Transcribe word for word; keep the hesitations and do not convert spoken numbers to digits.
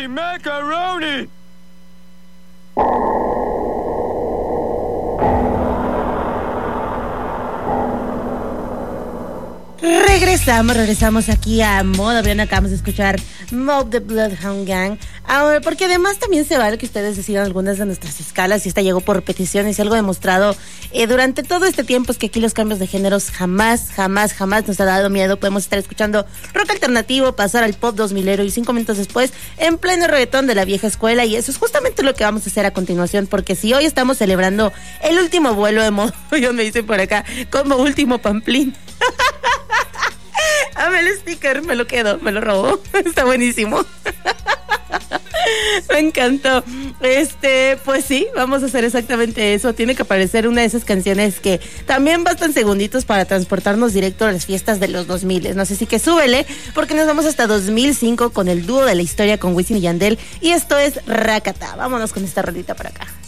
Macaroni, macaroni. Regresamos, regresamos aquí a Modo Briana. Acabamos de escuchar Mob the Bloodhound Gang. Ahora, porque además también se vale que ustedes decidan algunas de nuestras escalas, y esta llegó por peticiones, y algo demostrado eh, durante todo este tiempo es que aquí los cambios de géneros jamás, jamás, jamás nos ha dado miedo. Podemos estar escuchando rock alternativo, pasar al pop dos milero y cinco minutos después en pleno reggaetón de la vieja escuela, y eso es justamente lo que vamos a hacer a continuación, porque si hoy estamos celebrando el último vuelo de Modo, yo me dicen por acá, como último pamplín. Ame el sticker, me lo quedo, me lo robó. Está buenísimo. Me encantó. Este, pues sí, vamos a hacer exactamente eso. Tiene que aparecer una de esas canciones que también bastan segunditos para transportarnos directo a las fiestas de los dos mil. No sé si que súbele, porque nos vamos hasta dos mil cinco con el dúo de la historia con Wisin y Yandel. Y esto es Rakata. Vámonos con esta rolita para acá.